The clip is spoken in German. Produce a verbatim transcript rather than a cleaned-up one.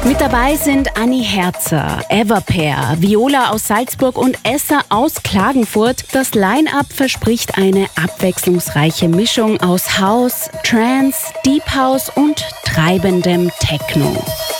Mit dabei sind Anni Herzer, Everpair, Viola aus Salzburg und Essa aus Klagenfurt. Das Line-Up verspricht eine abwechslungsreiche Mischung aus House, Trance, Deep House und treibendem Techno.